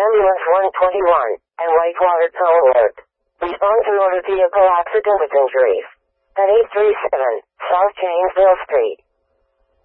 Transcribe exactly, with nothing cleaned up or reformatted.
Ambulance one twenty-one, and Whitewater Tow Alert. Respond to motor vehicle accident with injuries. At eight thirty-seven, South Janesville Street.